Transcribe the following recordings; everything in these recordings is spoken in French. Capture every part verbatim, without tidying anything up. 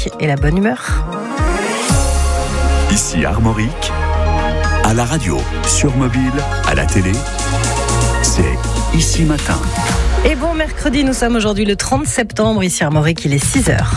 musique et la bonne humeur. Ici Armorique, à la radio, sur mobile, à la télé, c'est Ici Matin. Et bon mercredi, nous sommes aujourd'hui le trente septembre, ici Armorique, il est six heures.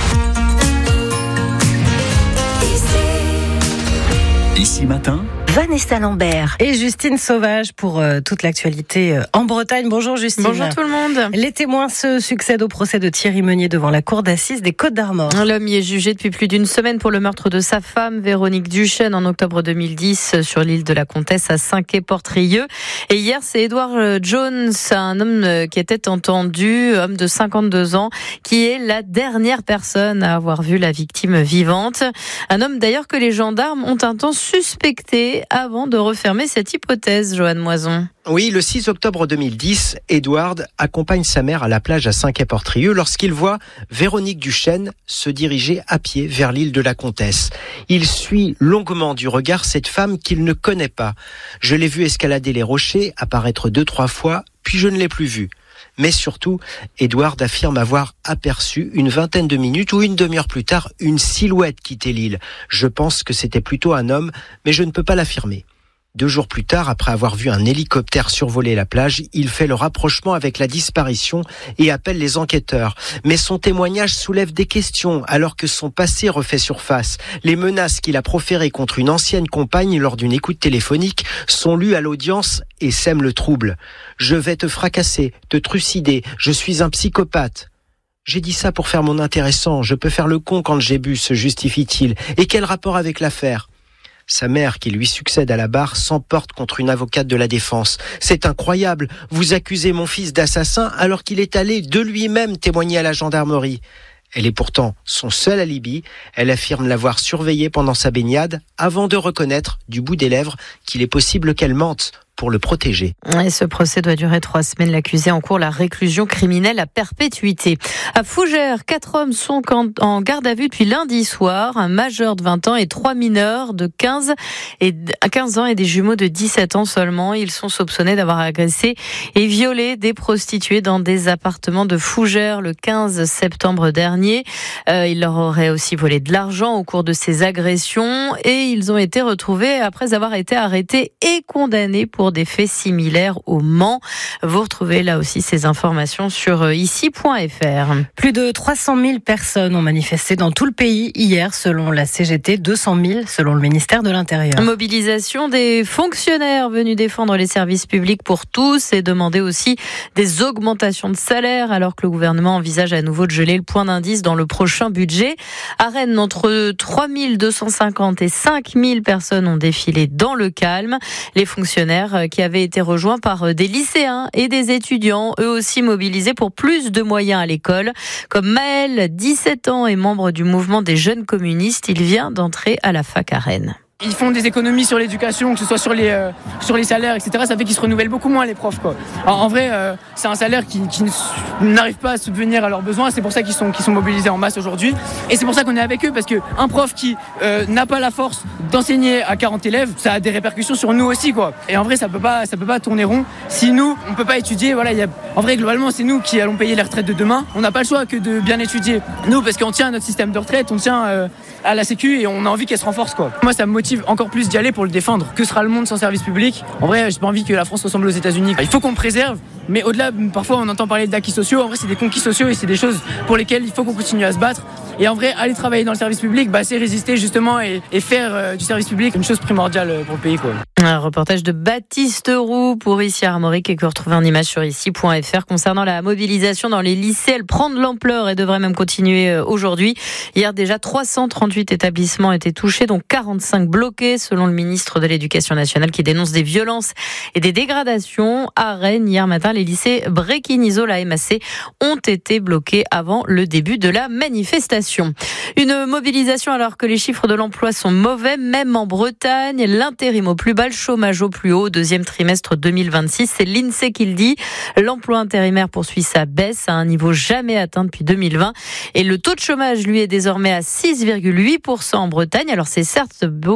Ici Matin, Vanessa Lambert et Justine Sauvage pour euh, toute l'actualité euh, en Bretagne. Bonjour Justine. Bonjour tout le monde. Les témoins se succèdent au procès de Thierry Meunier devant la cour d'assises des Côtes-d'Armor. L'homme y est jugé depuis plus d'une semaine pour le meurtre de sa femme, Véronique Duchesne, en octobre deux mille dix sur l'île de la Comtesse à Saint-Quay-Portrieux. Et hier, c'est Edward Jones, un homme qui était entendu, homme de cinquante-deux ans, qui est la dernière personne à avoir vu la victime vivante. Un homme d'ailleurs que les gendarmes ont un temps suspecté avant de refermer cette hypothèse, Joanne Moison. Oui, le six octobre deux mille dix, Edward accompagne sa mère à la plage à Saint-Quay-Portrieux lorsqu'il voit Véronique Duchesne se diriger à pied vers l'île de la Comtesse. Il suit longuement du regard cette femme qu'il ne connaît pas. Je l'ai vue escalader les rochers, apparaître deux, trois fois, puis je ne l'ai plus vue. Mais surtout, Edward affirme avoir aperçu une vingtaine de minutes ou une demi-heure plus tard une silhouette quitter l'île. Je pense que c'était plutôt un homme, mais je ne peux pas l'affirmer. Deux jours plus tard, après avoir vu un hélicoptère survoler la plage, il fait le rapprochement avec la disparition et appelle les enquêteurs. Mais son témoignage soulève des questions alors que son passé refait surface. Les menaces qu'il a proférées contre une ancienne compagne lors d'une écoute téléphonique sont lues à l'audience et sèment le trouble. « Je vais te fracasser, te trucider, je suis un psychopathe ». J'ai dit ça pour faire mon intéressant, je peux faire le con quand j'ai bu, se justifie-t-il. Et quel rapport avec l'affaire ? Sa mère, qui lui succède à la barre, s'emporte contre une avocate de la défense. « C'est incroyable, vous accusez mon fils d'assassin alors qu'il est allé de lui-même témoigner à la gendarmerie. » Elle est pourtant son seul alibi. Elle affirme l'avoir surveillé pendant sa baignade avant de reconnaître du bout des lèvres qu'il est possible qu'elle mente pour le protéger. Et ce procès doit durer trois semaines. L'accusé encourt la réclusion criminelle à perpétuité. À Fougères, quatre hommes sont en garde à vue depuis lundi soir. Un majeur de vingt ans et trois mineurs de quinze et quinze ans et des jumeaux de dix-sept ans seulement. Ils sont soupçonnés d'avoir agressé et violé des prostituées dans des appartements de Fougères le quinze septembre dernier. Euh, ils leur auraient aussi volé de l'argent au cours de ces agressions et ils ont été retrouvés après avoir été arrêtés et condamnés pour des faits similaires au Mans. Vous retrouvez là aussi ces informations sur ici point f r. Plus de trois cent mille personnes ont manifesté dans tout le pays hier selon la C G T, deux cent mille selon le ministère de l'Intérieur. Mobilisation des fonctionnaires venus défendre les services publics pour tous et demander aussi des augmentations de salaire alors que le gouvernement envisage à nouveau de geler le point d'indice dans le prochain budget. À Rennes, entre trois mille deux cent cinquante et cinq mille personnes ont défilé dans le calme. Les fonctionnaires qui avaient été rejoints par des lycéens et des étudiants, eux aussi mobilisés pour plus de moyens à l'école. Comme Maël, dix-sept ans et membre du mouvement des jeunes communistes, il vient d'entrer à la fac à Rennes. Ils font des économies sur l'éducation, que ce soit sur les, euh, sur les salaires, et cetera. Ça fait qu'ils se renouvellent beaucoup moins, les profs, quoi. Alors, en vrai, euh, c'est un salaire qui, qui n'arrive pas à subvenir à leurs besoins. C'est pour ça qu'ils sont, qu'ils sont mobilisés en masse aujourd'hui. Et c'est pour ça qu'on est avec eux, parce qu'un prof qui euh, n'a pas la force d'enseigner à quarante élèves, ça a des répercussions sur nous aussi, quoi. Et en vrai, ça peut pas, ça peut pas tourner rond. Si nous, on peut pas étudier, voilà, y a... en vrai, globalement, c'est nous qui allons payer les retraites de demain. On n'a pas le choix que de bien étudier. Nous, parce qu'on tient à notre système de retraite, on tient euh, à la sécu et on a envie qu'elle se renforce, quoi. Moi, ça me motive encore plus d'y aller pour le défendre. Que sera le monde sans service public ? En vrai, j'ai pas envie que la France ressemble aux États-Unis. Il faut qu'on le préserve, mais au-delà, parfois on entend parler d'acquis sociaux. En vrai, c'est des conquis sociaux et c'est des choses pour lesquelles il faut qu'on continue à se battre. Et en vrai, aller travailler dans le service public, bah, c'est résister justement et, et faire euh, du service public une chose primordiale pour le pays, quoi. Un reportage de Baptiste Roux pour ici Armorique et que vous retrouvez en image sur ici point f r concernant la mobilisation dans les lycées. Elle prend de l'ampleur et devrait même continuer aujourd'hui. Hier déjà, trois cent trente-huit établissements étaient touchés, dont quarante-cinq bloqués selon le ministre de l'Éducation nationale qui dénonce des violences et des dégradations. À Rennes, hier matin, les lycées Bréquigny-Zola et Massé ont été bloqués avant le début de la manifestation. Une mobilisation alors que les chiffres de l'emploi sont mauvais, même en Bretagne. L'intérim au plus bas, le chômage au plus haut, deuxième trimestre deux mille vingt-six. C'est l'INSEE qui le dit. L'emploi intérimaire poursuit sa baisse à un niveau jamais atteint depuis deux mille vingt. Et le taux de chômage, lui, est désormais à six virgule huit pour cent en Bretagne. Alors c'est certes beaucoup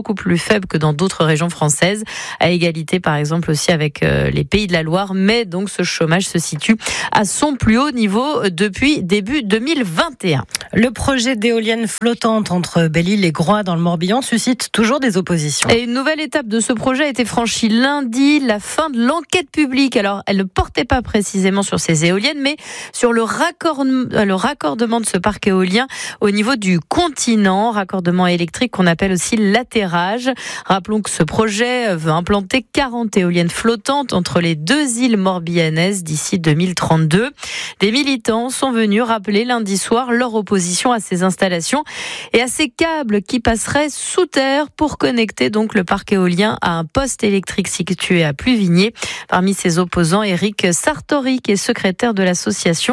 beaucoup plus faible que dans d'autres régions françaises, à égalité par exemple aussi avec les Pays de la Loire, mais donc ce chômage se situe à son plus haut niveau depuis début deux mille vingt et un. Le projet d'éolienne flottante entre Belle-Île et Groix dans le Morbihan suscite toujours des oppositions. Et une nouvelle étape de ce projet a été franchie lundi, la fin de l'enquête publique. Alors, elle ne portait pas précisément sur ces éoliennes, mais sur le, raccord, le raccordement de ce parc éolien au niveau du continent, raccordement électrique qu'on appelle aussi l'atterrage. Rappelons que ce projet veut implanter quarante éoliennes flottantes entre les deux îles morbihanaises d'ici deux mille trente-deux. Des militants sont venus rappeler lundi soir leur opposition à ces installations et à ces câbles qui passeraient sous terre pour connecter donc le parc éolien à un poste électrique situé à Pluvigné. Parmi ses opposants, Éric Sartori, qui est secrétaire de l'association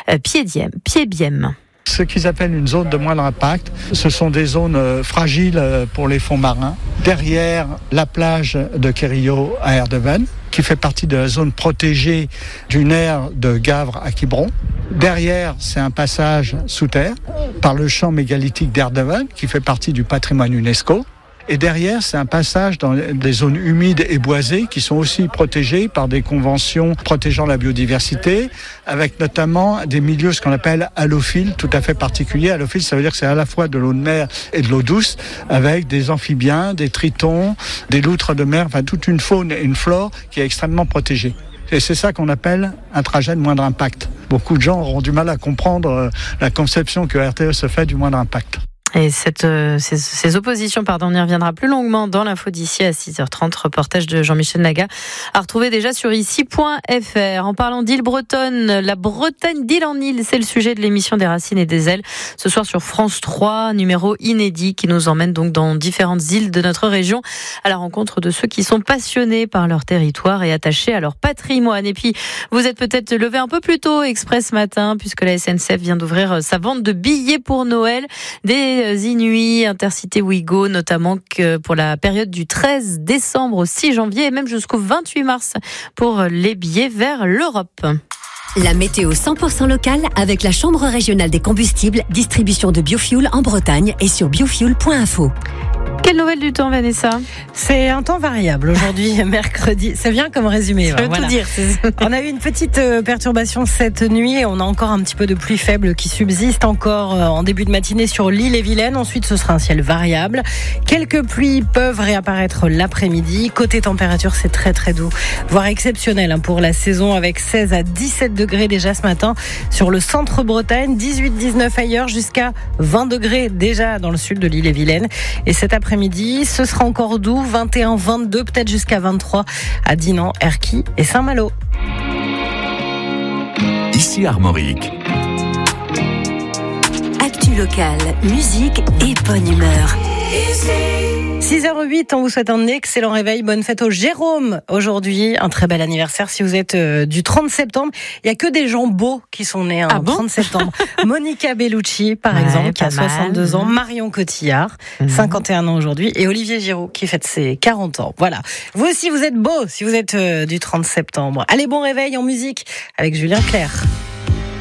Piediem. Ce qu'ils appellent une zone de moindre impact, ce sont des zones fragiles pour les fonds marins. Derrière la plage de Quérillo à Erdeven, qui fait partie de la zone protégée d'une aire de Gavre à Quiberon. Derrière, c'est un passage sous terre par le champ mégalithique d'Erdeven, qui fait partie du patrimoine UNESCO. Et derrière, c'est un passage dans des zones humides et boisées qui sont aussi protégées par des conventions protégeant la biodiversité, avec notamment des milieux, ce qu'on appelle halophiles, tout à fait particuliers. Halophile, ça veut dire que c'est à la fois de l'eau de mer et de l'eau douce, avec des amphibiens, des tritons, des loutres de mer, enfin toute une faune et une flore qui est extrêmement protégée. Et c'est ça qu'on appelle un trajet de moindre impact. Beaucoup de gens auront du mal à comprendre la conception que R T E se fait du moindre impact. Et cette, euh, ces, ces oppositions, pardon, on y reviendra plus longuement dans l'info d'ici à six heures trente. Reportage de Jean-Michel Naga à retrouver déjà sur ici point f r. En parlant d'île bretonne, la Bretagne d'île en île, c'est le sujet de l'émission des Racines et des Ailes. Ce soir sur France trois, numéro inédit qui nous emmène donc dans différentes îles de notre région à la rencontre de ceux qui sont passionnés par leur territoire et attachés à leur patrimoine. Et puis, vous êtes peut-être levé un peu plus tôt, exprès ce matin, puisque la S N C F vient d'ouvrir sa vente de billets pour Noël. Des Inuits, Intercité Ouigo, notamment que pour la période du treize décembre au six janvier et même jusqu'au vingt-huit mars pour les billets vers l'Europe. La météo cent pour cent locale avec la Chambre régionale des combustibles, distribution de biofuel en Bretagne et sur biofuel point info. Quelle nouvelle du temps, Vanessa ? C'est un temps variable aujourd'hui, mercredi. C'est bien comme résumé. Ça veut voilà. tout dire. On a eu une petite perturbation cette nuit et on a encore un petit peu de pluie faible qui subsiste encore en début de matinée sur l'île-et-Vilaine. Ensuite, ce sera un ciel variable. Quelques pluies peuvent réapparaître l'après-midi. Côté température, c'est très très doux, voire exceptionnel pour la saison avec seize à dix-sept degrés déjà ce matin sur le centre-Bretagne, dix-huit à dix-neuf ailleurs, jusqu'à vingt degrés déjà dans le sud de l'île-et-Vilaine. Et cet après midi, ce sera encore doux, vingt et un, vingt-deux, peut-être jusqu'à vingt-trois à Dinan, Erquy et Saint-Malo. Ici Armorique. Actu locale, musique et bonne humeur. six heures huit, on vous souhaite un excellent réveil. Bonne fête au Jérôme aujourd'hui. Un très bel anniversaire si vous êtes euh, du trente septembre. Il n'y a que des gens beaux qui sont nés un ah bon trente septembre. Monica Bellucci, par ouais, exemple, qui a mal. soixante-deux ans. Marion Cotillard, mmh. cinquante et un ans aujourd'hui. Et Olivier Giroud, qui fête ses quarante ans. Voilà. Vous aussi, vous êtes beaux si vous êtes euh, du trente septembre. Allez, bon réveil en musique avec Julien Clerc.